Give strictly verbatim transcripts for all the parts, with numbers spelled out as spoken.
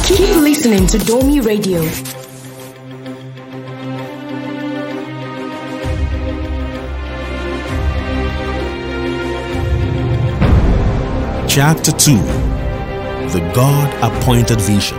Keep listening to Domi Radio. Chapter two. The God-appointed vision.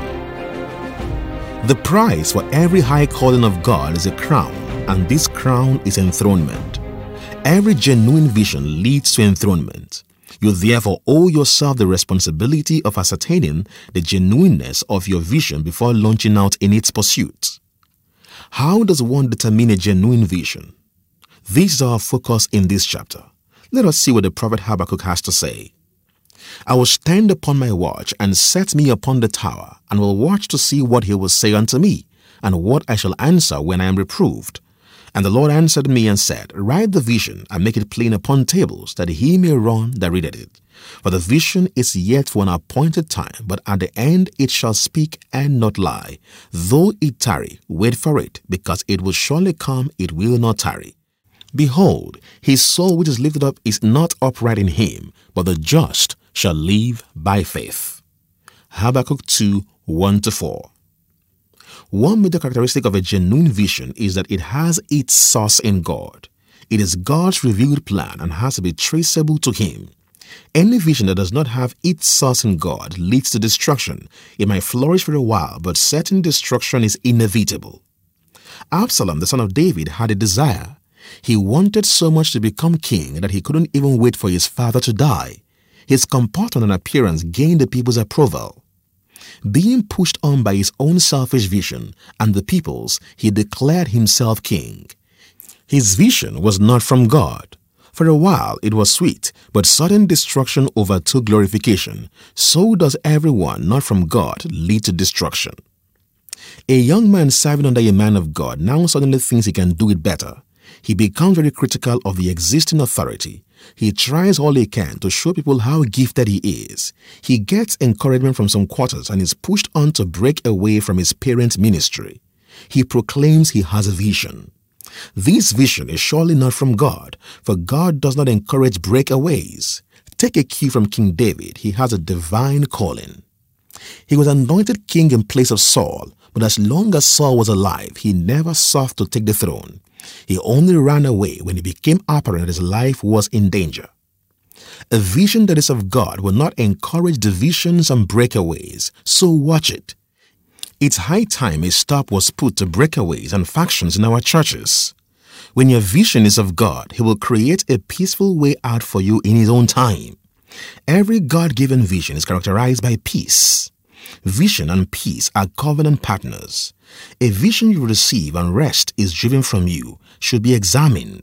The price for every high calling of God is a crown, and this crown is enthronement. Every genuine vision leads to enthronement. You therefore owe yourself the responsibility of ascertaining the genuineness of your vision before launching out in its pursuit. How does one determine a genuine vision? This is our focus in this chapter. Let us see what the prophet Habakkuk has to say. I will stand upon my watch and set me upon the tower, and will watch to see what he will say unto me, and what I shall answer when I am reproved. And the Lord answered me and said, Write the vision, and make it plain upon tables, that he may run that readeth it. For the vision is yet for an appointed time, but at the end it shall speak and not lie. Though it tarry, wait for it, because it will surely come, it will not tarry. Behold, his soul which is lifted up is not upright in him, but the just shall live by faith. Habakkuk two, one to four. One major characteristic of a genuine vision is that it has its source in God. It is God's revealed plan and has to be traceable to Him. Any vision that does not have its source in God leads to destruction. It might flourish for a while, but certain destruction is inevitable. Absalom, the son of David, had a desire. He wanted so much to become king that he couldn't even wait for his father to die. His comportment and appearance gained the people's approval. Being pushed on by his own selfish vision and the people's, he declared himself king. His vision was not from God. For a while it was sweet, but sudden destruction overtook glorification. So does everyone not from God lead to destruction. A young man serving under a man of God now suddenly thinks he can do it better. He becomes very critical of the existing authority. He tries all he can to show people how gifted he is. He gets encouragement from some quarters and is pushed on to break away from his parents' ministry. He proclaims he has a vision. This vision is surely not from God, for God does not encourage breakaways. Take a cue from King David. He has a divine calling. He was anointed king in place of Saul, but as long as Saul was alive, he never sought to take the throne. He only ran away when it became apparent that his life was in danger. A vision that is of God will not encourage divisions and breakaways, so watch it. It's high time a stop was put to breakaways and factions in our churches. When your vision is of God, He will create a peaceful way out for you in His own time. Every God-given vision is characterized by peace. Vision and peace are covenant partners. A vision you receive and rest is driven from you should be examined.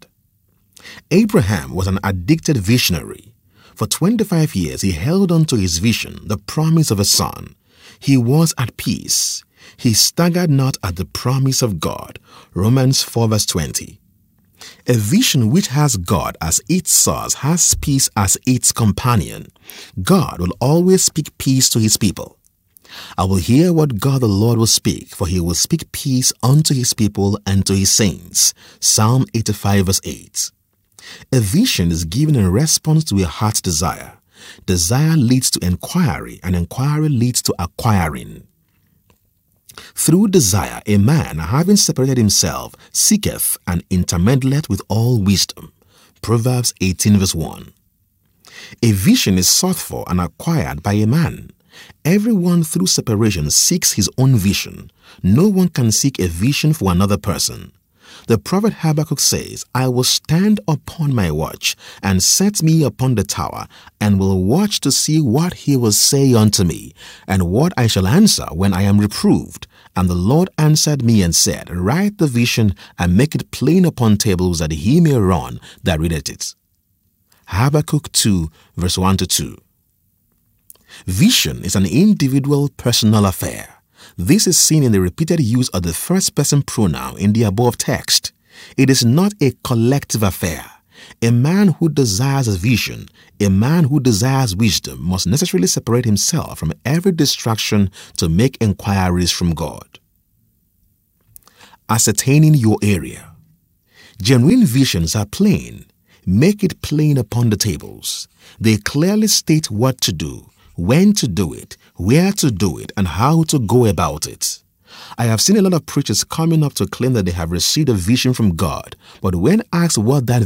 Abraham was an addicted visionary. For twenty-five years he held on to his vision, the promise of a son. He was at peace. He staggered not at the promise of God. Romans four verse twenty. A vision which has God as its source has peace as its companion. God will always speak peace to His people. I will hear what God the Lord will speak, for He will speak peace unto His people and to His saints. Psalm eighty-five verse eight. A vision is given in response to a heart's desire. Desire leads to inquiry, and inquiry leads to acquiring. Through desire, a man, having separated himself, seeketh and intermeddleth with all wisdom. Proverbs eighteen verse one. A vision is sought for and acquired by a man. Everyone through separation seeks his own vision. No one can seek a vision for another person. The prophet Habakkuk says, I will stand upon my watch and set me upon the tower, and will watch to see what he will say unto me, and what I shall answer when I am reproved. And the Lord answered me and said, Write the vision and make it plain upon tables, that he may run that readeth it. Habakkuk two verse one to two. Vision is an individual personal affair. This is seen in the repeated use of the first-person pronoun in the above text. It is not a collective affair. A man who desires a vision, a man who desires wisdom, must necessarily separate himself from every distraction to make inquiries from God. Ascertaining your area. Genuine visions are plain. Make it plain upon the tables. They clearly state what to do, when to do it, where to do it, and how to go about it. I have seen a lot of preachers coming up to claim that they have received a vision from God, but when asked what that